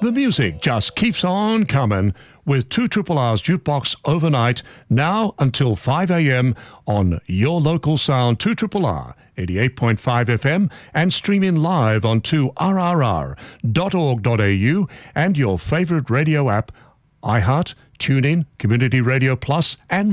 The music just keeps on coming with 2RRR's Jukebox Overnight, now until 5 a.m. on your local sound 2RRR 88.5 FM and streaming live on 2rrr.org.au and your favorite radio app, iHeart, TuneIn, Community Radio Plus and